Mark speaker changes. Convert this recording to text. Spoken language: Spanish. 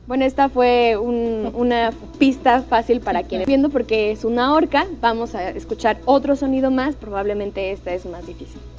Speaker 1: Bueno, esta fue una pista fácil para quienes viendo porque es una orca. Vamos a escuchar otro sonido más, probablemente esta es más difícil.